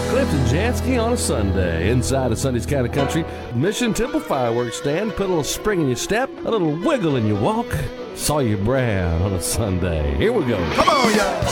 Clifton Jansky on a Sunday. Inside of Sunday's Kind of Country, Mission Temple Fireworks Stand. Put a little spring in your step, a little wiggle in your walk. Sawyer Brown on a Sunday. Here we go. Come on, y'all.